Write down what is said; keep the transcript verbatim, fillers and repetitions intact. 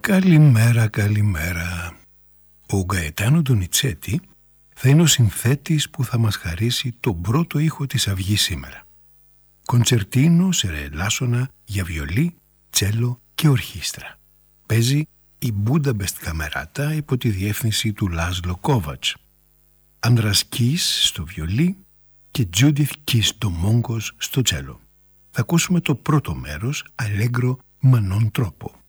Καλημέρα, καλημέρα. Ο Γκαετάνο Ντονιτσέτη θα είναι ο συνθέτης που θα μας χαρίσει τον πρώτο ήχο της αυγής σήμερα. Κοντσερτίνο σε ρε ελάσσονα για βιολί, τσέλο και ορχήστρα. Παίζει η Μπούνταμπεστ Καμεράτα υπό τη διεύθυνση του Λάζλο Κόβατς. Άνδρας Κις στο βιολί και Τζούντιθ Κις Ντομόγκος στο τσέλο. Θα ακούσουμε το πρώτο μέρος, Αλέγκρο Μανόν Τρόπο.